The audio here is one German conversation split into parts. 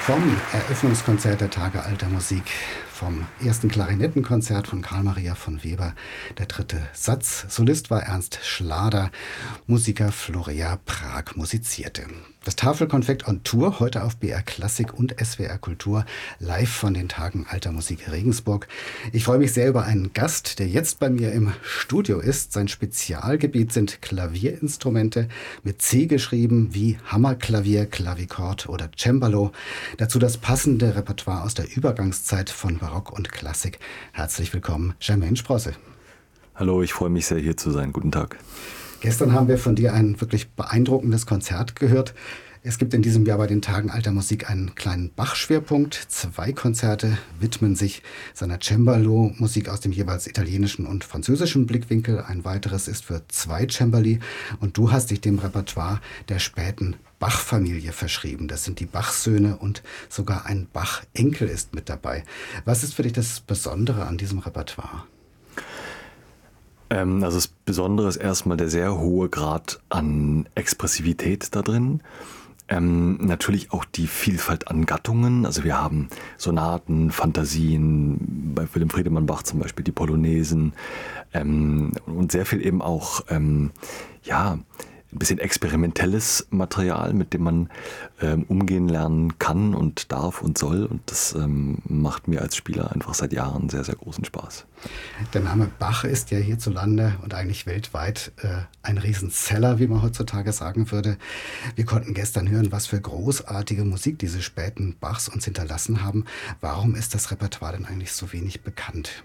Vom Eröffnungskonzert der Tage alter Musik, vom ersten Klarinettenkonzert von Carl Maria von Weber, der dritte Satz. Solist war Ernst Schlader, Musiker Florea Prag musizierte. Das Tafelkonfekt on Tour, heute auf BR Klassik und SWR Kultur, live von den Tagen alter Musik Regensburg. Ich freue mich sehr über einen Gast, der jetzt bei mir im Studio ist. Sein Spezialgebiet sind Klavierinstrumente, mit C geschrieben, wie Hammerklavier, Klavichord oder Cembalo. Dazu das passende Repertoire aus der Übergangszeit von Barock und Klassik. Herzlich willkommen, Jermaine Sprosse. Hallo, ich freue mich sehr, hier zu sein. Guten Tag. Gestern haben wir von dir ein wirklich beeindruckendes Konzert gehört. Es gibt in diesem Jahr bei den Tagen alter Musik einen kleinen Bach-Schwerpunkt. 2 Konzerte widmen sich seiner Cembalo-Musik aus dem jeweils italienischen und französischen Blickwinkel. Ein weiteres ist für 2 Cembali. Und du hast dich dem Repertoire der späten Bach-Familie verschrieben. Das sind die Bach-Söhne und sogar ein Bach-Enkel ist mit dabei. Was ist für dich das Besondere an diesem Repertoire? Also das Besondere ist erstmal der sehr hohe Grad an Expressivität da drin. Natürlich auch die Vielfalt an Gattungen. Also wir haben Sonaten, Fantasien, bei Willem Friedemann Bach zum Beispiel die Polonesen und sehr viel eben auch ein bisschen experimentelles Material, mit dem man umgehen lernen kann und darf und soll. Und das macht mir als Spieler einfach seit Jahren sehr, sehr großen Spaß. Der Name Bach ist ja hierzulande und eigentlich weltweit ein Riesenseller, wie man heutzutage sagen würde. Wir konnten gestern hören, was für großartige Musik diese späten Bachs uns hinterlassen haben. Warum ist das Repertoire denn eigentlich so wenig bekannt?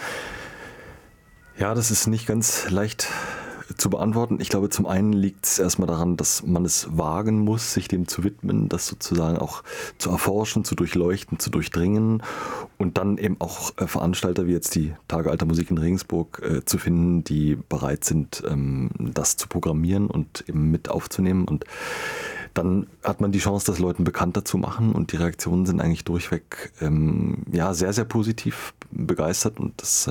Ja, das ist nicht ganz leicht zu beantworten. Ich glaube, zum einen liegt es erstmal daran, dass man es wagen muss, sich dem zu widmen, das sozusagen auch zu erforschen, zu durchleuchten, zu durchdringen und dann eben auch Veranstalter wie jetzt die Tage alter Musik in Regensburg zu finden, die bereit sind, das zu programmieren und eben mit aufzunehmen. Und dann hat man die Chance, das Leuten bekannter zu machen, und die Reaktionen sind eigentlich durchweg sehr, sehr positiv begeistert, und das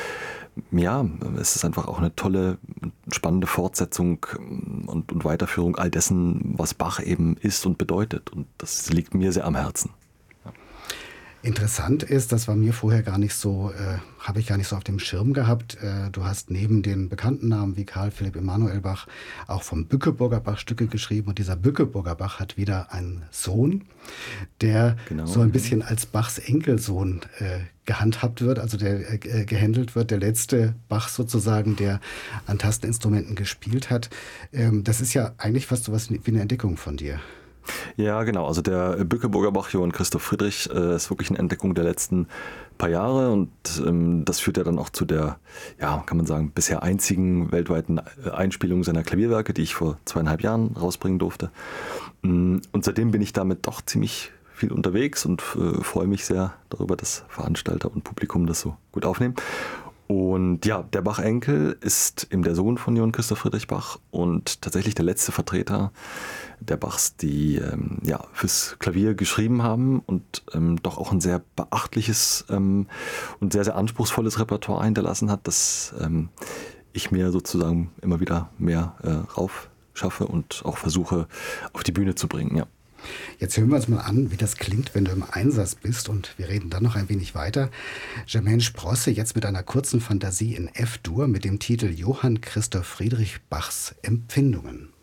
es ist einfach auch eine tolle, spannende Fortsetzung und Weiterführung all dessen, was Bach eben ist und bedeutet. Und das liegt mir sehr am Herzen. Interessant ist, das war mir vorher gar nicht so, habe ich gar nicht so auf dem Schirm gehabt. Du hast neben den bekannten Namen wie Karl Philipp Emanuel Bach auch vom Bückeburger Bach Stücke geschrieben. Und dieser Bückeburger Bach hat wieder einen Sohn, der so ein bisschen als Bachs Enkelsohn gehandhabt wird, also der gehandelt wird, der letzte Bach sozusagen, der an Tasteninstrumenten gespielt hat. Das ist ja eigentlich fast so was wie eine Entdeckung von dir. Ja, genau. Also der Bückeburger Bach, Johann Christoph Friedrich, ist wirklich eine Entdeckung der letzten paar Jahre, und das führt ja dann auch zu der, kann man sagen, bisher einzigen weltweiten Einspielung seiner Klavierwerke, die ich vor 2,5 Jahren rausbringen durfte. Und seitdem bin ich damit doch ziemlich viel unterwegs und freue mich sehr darüber, dass Veranstalter und Publikum das so gut aufnehmen. Und ja, der Bach-Enkel ist eben der Sohn von Johann Christoph Friedrich Bach und tatsächlich der letzte Vertreter der Bachs, die fürs Klavier geschrieben haben und doch auch ein sehr beachtliches und sehr, sehr anspruchsvolles Repertoire hinterlassen hat, das ich mir sozusagen immer wieder mehr rauf schaffe und auch versuche auf die Bühne zu bringen, ja. Jetzt hören wir uns mal an, wie das klingt, wenn du im Einsatz bist, und wir reden dann noch ein wenig weiter. Jermaine Sprosse jetzt mit einer kurzen Fantasie in F-Dur mit dem Titel Johann Christoph Friedrich Bachs Empfindungen.